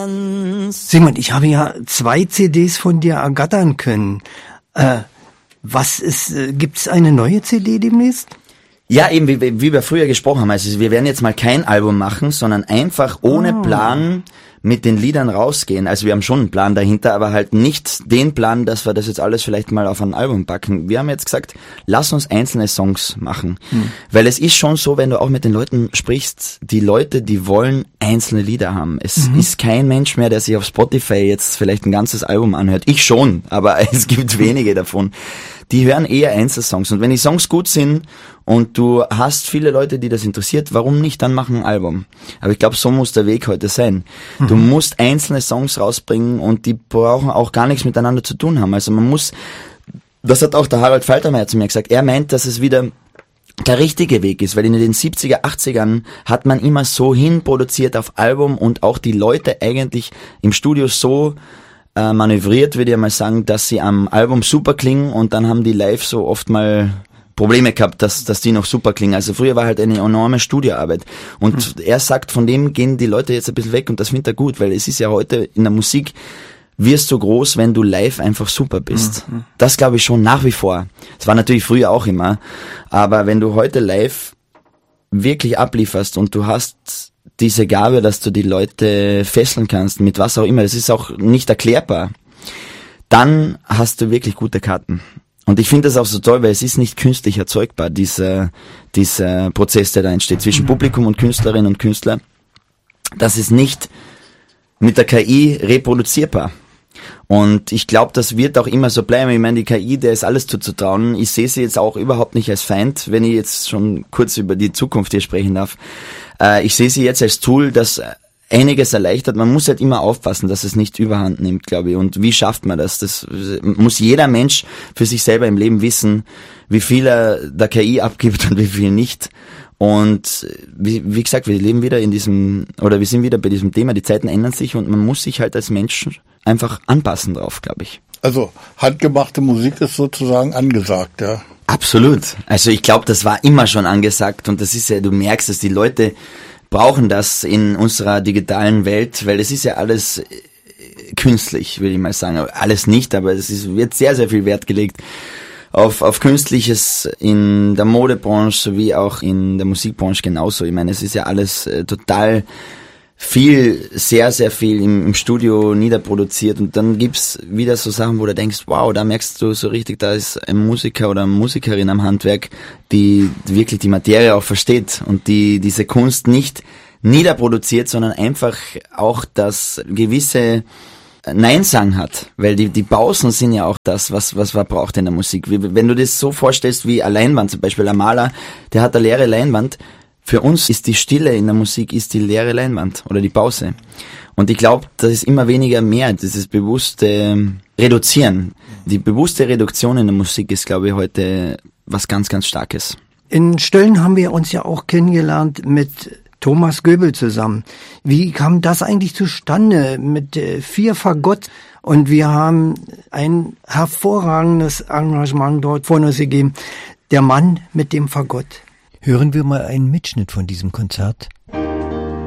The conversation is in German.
Tanz. Sigmund, ich habe ja 2 CDs von dir ergattern können. Gibt's eine neue CD demnächst? Ja, eben, wie wir früher gesprochen haben. Also wir werden jetzt mal kein Album machen, sondern einfach ohne Plan mit den Liedern rausgehen. Also wir haben schon einen Plan dahinter, aber halt nicht den Plan, dass wir das jetzt alles vielleicht mal auf ein Album packen. Wir haben jetzt gesagt, lass uns einzelne Songs machen. Weil es ist schon so, wenn du auch mit den Leuten sprichst, die Leute, die wollen einzelne Lieder haben. Es ist kein Mensch mehr, der sich auf Spotify jetzt vielleicht ein ganzes Album anhört. Ich schon, aber es gibt wenige davon. Die hören eher Einzelsongs. Und wenn die Songs gut sind und du hast viele Leute, die das interessiert, warum nicht dann machen ein Album? Aber ich glaube, so muss der Weg heute sein. Du musst einzelne Songs rausbringen und die brauchen auch gar nichts miteinander zu tun haben. Also man muss, das hat auch der Harald Faltermeier zu mir gesagt, er meint, dass es wieder der richtige Weg ist, weil in den 70er, 80ern hat man immer so hinproduziert auf Album und auch die Leute eigentlich im Studio so manövriert, würde ich mal sagen, dass sie am Album super klingen und dann haben die live so oft mal Probleme gehabt, dass die noch super klingen. Also früher war halt eine enorme Studioarbeit und er sagt, von dem gehen die Leute jetzt ein bisschen weg und das findet er gut, weil es ist ja heute in der Musik, wirst du groß, wenn du live einfach super bist. Das glaube ich schon nach wie vor. Das war natürlich früher auch immer, aber wenn du heute live wirklich ablieferst und du hast diese Gabe, dass du die Leute fesseln kannst, mit was auch immer, das ist auch nicht erklärbar, dann hast du wirklich gute Karten. Und ich finde das auch so toll, weil es ist nicht künstlich erzeugbar, dieser Prozess, der da entsteht zwischen Publikum und Künstlerinnen und Künstler. Das ist nicht mit der KI reproduzierbar. Und ich glaube, das wird auch immer so bleiben. Ich meine, die KI, der ist alles zuzutrauen. Ich sehe sie jetzt auch überhaupt nicht als Feind, wenn ich jetzt schon kurz über die Zukunft hier sprechen darf. Ich sehe sie jetzt als Tool, das einiges erleichtert. Man muss halt immer aufpassen, dass es nicht überhand nimmt, glaube ich. Und wie schafft man das? Das muss jeder Mensch für sich selber im Leben wissen, wie viel er der KI abgibt und wie viel nicht. Und wie gesagt, wir sind wieder bei diesem Thema, die Zeiten ändern sich und man muss sich halt als Mensch einfach anpassen drauf, glaube ich. Also handgemachte Musik ist sozusagen angesagt, ja? Absolut. Also ich glaube, das war immer schon angesagt und das ist ja, du merkst, dass die Leute brauchen das in unserer digitalen Welt, weil es ist ja alles künstlich, würde ich mal sagen. Alles nicht, aber wird sehr, sehr viel Wert gelegt auf Künstliches in der Modebranche sowie auch in der Musikbranche genauso. Ich meine, es ist ja alles total viel, sehr, sehr viel im Studio niederproduziert und dann gibt's wieder so Sachen, wo du denkst, wow, da merkst du so richtig, da ist ein Musiker oder eine Musikerin am Handwerk, die wirklich die Materie auch versteht und die diese Kunst nicht niederproduziert, sondern einfach auch das gewisse Nein-Sagen hat, weil die Pausen sind ja auch das, was man braucht in der Musik. Wenn du das so vorstellst wie eine Leinwand zum Beispiel, ein Maler, der hat eine leere Leinwand. Für uns ist die Stille in der Musik ist die leere Leinwand oder die Pause. Und ich glaube, das ist immer weniger mehr, dieses bewusste Reduzieren. Die bewusste Reduktion in der Musik ist, glaube ich, heute was ganz, ganz Starkes. In Stölln haben wir uns ja auch kennengelernt mit Thomas Göbel zusammen. Wie kam das eigentlich zustande mit 4 Fagott? Und wir haben ein hervorragendes Engagement dort von uns gegeben. Der Mann mit dem Fagott. Hören wir mal einen Mitschnitt von diesem Konzert.